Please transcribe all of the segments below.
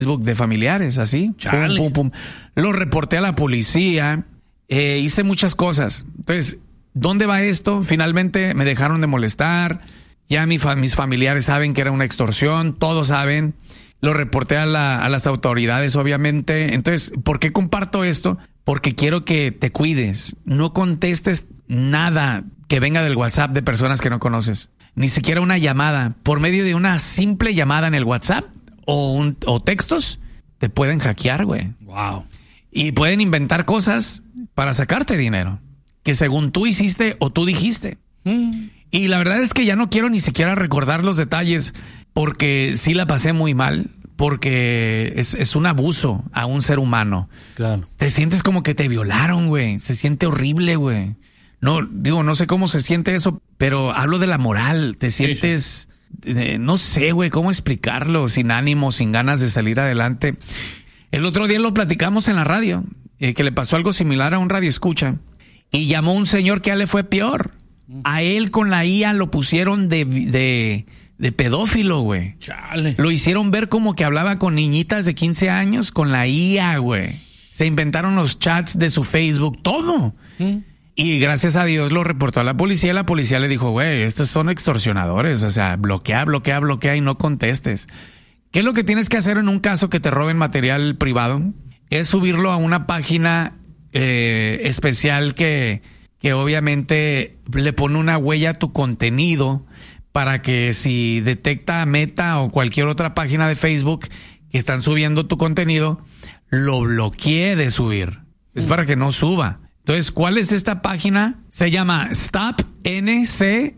Facebook de familiares, así. Chale. Pum, pum, pum. Lo reporté a la policía, hice muchas cosas. Entonces, ¿dónde va esto? Finalmente me dejaron de molestar. Ya mis familiares saben que era una extorsión, todos saben. Lo reporté a las autoridades, obviamente. Entonces, ¿por qué comparto esto? Porque quiero que te cuides. No contestes nada que venga del WhatsApp de personas que no conoces. Ni siquiera una llamada. Por medio de una simple llamada en el WhatsApp o textos, te pueden hackear, güey. Wow. Y pueden inventar cosas para sacarte dinero que según tú hiciste o tú dijiste. Y la verdad es que ya no quiero ni siquiera recordar los detalles porque sí la pasé muy mal, porque es un abuso a un ser humano. Claro. Te sientes como que te violaron, güey. Se siente horrible, güey. No sé cómo se siente eso, pero hablo de la moral. Te sientes, no sé, güey, cómo explicarlo, sin ánimo, sin ganas de salir adelante. El otro día lo platicamos en la radio, que le pasó algo similar a un radioescucha, y llamó un señor que a él le fue peor. A él con la IA lo pusieron de pedófilo, güey. Chale. Lo hicieron ver como que hablaba con niñitas de 15 años con la IA, güey. Se inventaron los chats de su Facebook, todo. Y gracias a Dios lo reportó a la policía. La policía le dijo, güey, estos son extorsionadores. O sea, bloquea y no contestes. ¿Qué es lo que tienes que hacer en un caso que te roben material privado? Es subirlo a una página especial que obviamente le pone una huella a tu contenido para que si detecta Meta o cualquier otra página de Facebook que están subiendo tu contenido, lo bloquee de subir. Es para que no suba. Entonces, ¿cuál es esta página? Se llama stopncii.org.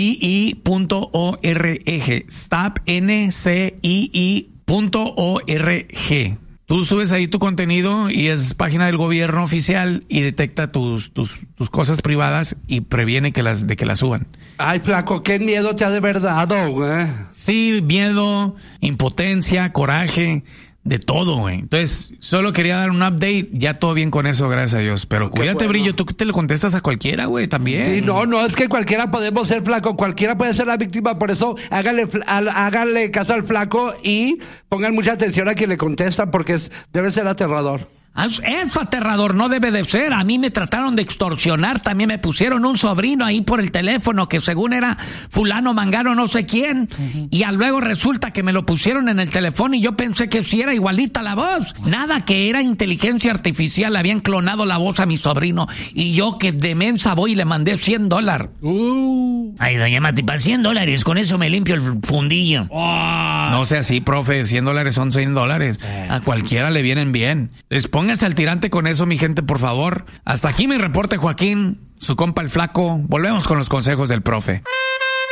stopncii.org. Tú subes ahí tu contenido y es página del gobierno oficial y detecta tus cosas privadas y previene de que las suban. Ay, flaco, qué miedo te ha de haber dado, güey. Sí, miedo, impotencia, coraje, de todo, güey. Entonces, solo quería dar un update. Ya todo bien con eso, gracias a Dios. Pero cuídate, bueno. Brillo, tú te lo contestas a cualquiera, güey, también. Sí, no, es que cualquiera podemos ser flaco. Cualquiera puede ser la víctima. Por eso, háganle caso al flaco y pongan mucha atención a quien le contesta porque debe ser aterrador. Es aterrador, no debe de ser. A mí me trataron de extorsionar, también me pusieron un sobrino ahí por el teléfono que según era fulano, mangano, no sé quién. Y luego resulta que me lo pusieron en el teléfono y yo pensé que sí era igualita la voz. Nada, que era inteligencia artificial, le habían clonado la voz a mi sobrino. Y yo que de mensa voy y le mandé $100. Ay, doña Matipa, $100, con eso me limpio el fundillo. No sea así, profe, $100 son $100. A cualquiera le vienen bien. Entonces, pónganse al tirante con eso, mi gente, por favor. Hasta aquí mi reporte, Joaquín, su compa el flaco. Volvemos con los consejos del profe.